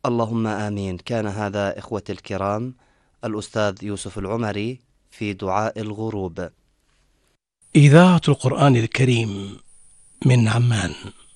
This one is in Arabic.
اللهم آمين. كان هذا إخوتي الكرام الأستاذ يوسف العمري في دعاء الغروب. إذاعة القرآن الكريم من عمان.